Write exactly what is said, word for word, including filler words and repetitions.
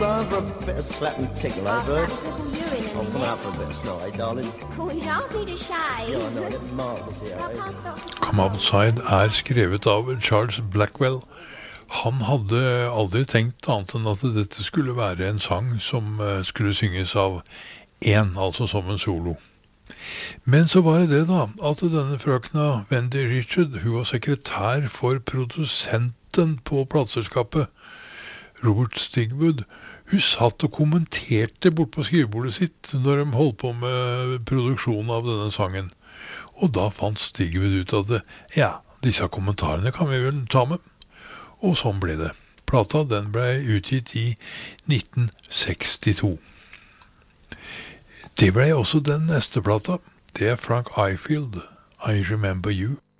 Time for a bit of slap and tickle, eh, I'll bird? slap and tickle you in a I'll come minute. out for a bit of snot, eh, darling? Cool, you don't need a shave. Yeah, I know, a little marvelous here, I'll eh? pass Doctor Come Outside er skrevet av Charles Blackwell. Han hadde aldri tenkt annet enn at dette skulle være en sang som eh, skulle synges av én, altså som en solo. Men så var det det da, at denne frøkna Wendy Richard, hun var sekretær for produsenten på plateselskapet, Robert Stigwood. Hun satt og kommenterte bort på skrivebordet sitt når de holdt på med produksjonen av denne sangen. Og da fant Stigwood ut at det, ja, disse kommentarene kan vi vel ta med. Og sånn ble det. Plata den ble utgitt i nitten sekstito. Det ble også den neste plata. Det er Frank Ifield, I Remember You.